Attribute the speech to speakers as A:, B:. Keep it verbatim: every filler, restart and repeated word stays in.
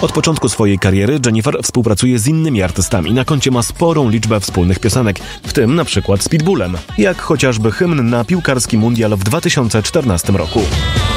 A: Od początku swojej kariery Jennifer współpracuje z innymi artystami. Na koncie ma sporą liczbę wspólnych piosenek, w tym na przykład z Pitbullem, jak chociażby hymn na piłkarski mundial w dwa tysiące czternastym roku.